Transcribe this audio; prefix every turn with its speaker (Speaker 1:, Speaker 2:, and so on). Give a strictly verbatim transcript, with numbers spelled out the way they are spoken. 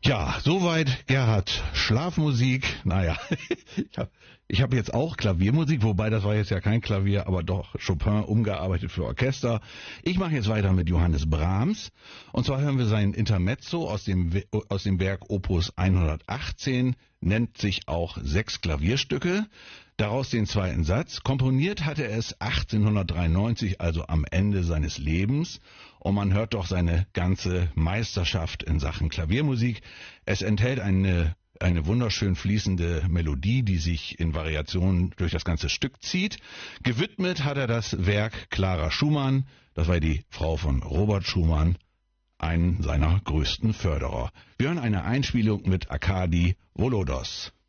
Speaker 1: Ja, soweit Gerhard Schlafmusik. Naja, ich habe ich hab jetzt auch Klaviermusik, wobei das war jetzt ja kein Klavier, aber doch Chopin umgearbeitet für Orchester. Ich mache jetzt weiter mit Johannes Brahms. Und zwar hören wir sein Intermezzo aus dem, aus dem Werk Opus hundertachtzehn, nennt sich auch Sechs Klavierstücke. Daraus den zweiten Satz. Komponiert hatte er es achtzehnhundertdreiundneunzig, also am Ende seines Lebens. Und man hört doch seine ganze Meisterschaft in Sachen Klaviermusik. Es enthält eine, eine wunderschön fließende Melodie, die sich in Variationen durch das ganze Stück zieht. Gewidmet hat er das Werk Clara Schumann. Das war die Frau von Robert Schumann, einen seiner größten Förderer. Wir hören eine Einspielung mit Arkadi Volodos.